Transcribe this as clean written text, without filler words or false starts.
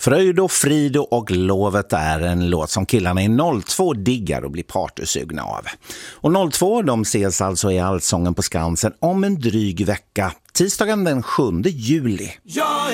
Fröjd och frid och lovet är en låt som killarna i 02 diggar och blir partysugna av. Och 02 de ses alltså i Allsången på Skansen om en dryg vecka, tisdagen den 7 juli.